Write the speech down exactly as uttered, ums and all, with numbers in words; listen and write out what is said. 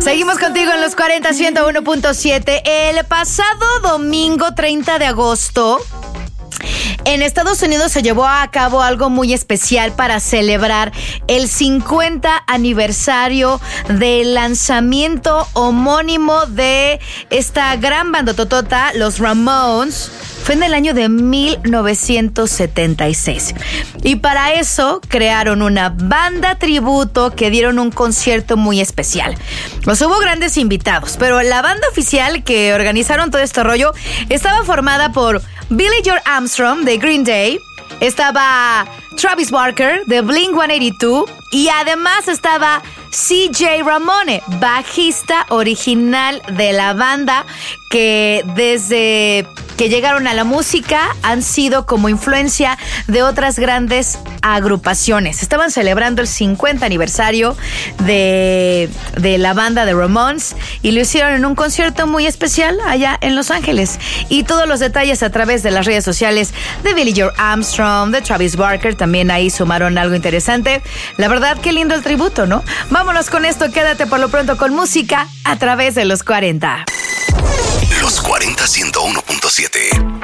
Seguimos contigo en los cuarenta, ciento uno punto siete. El pasado domingo treinta de agosto, en Estados Unidos se llevó a cabo algo muy especial para celebrar el cincuenta aniversario del lanzamiento homónimo de esta gran bandototota, los Ramones. Fue en el año de mil novecientos setenta y seis. Y para eso crearon una banda tributo que dieron un concierto muy especial. Pues hubo grandes invitados, pero la banda oficial que organizaron todo este rollo estaba formada por Billy Joe Armstrong de Green Day, estaba Travis Barker de Blink ciento ochenta y dos y además estaba C J Ramone, bajista original de la banda, que desde que llegaron a la música han sido como influencia de otras grandes agrupaciones. Estaban celebrando el cincuenta aniversario de, de la banda de Ramones y lo hicieron en un concierto muy especial allá en Los Ángeles. Y todos los detalles a través de las redes sociales de Billy Joe Armstrong, de Travis Barker, también ahí sumaron algo interesante. La verdad, qué lindo el tributo, ¿no? Vámonos con esto, quédate por lo pronto con música a través de los cuarenta. Los cuarenta, ciento uno punto siete.